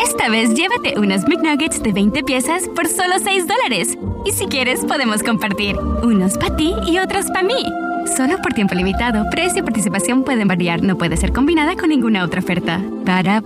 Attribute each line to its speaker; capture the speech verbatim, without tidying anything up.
Speaker 1: Esta vez llévate unos McNuggets de veinte piezas por solo seis dólares. Y si quieres, podemos compartir. Unos para ti y otros para mí. Solo por tiempo limitado. Precio y participación pueden variar. No puede ser combinada con ninguna otra oferta. Para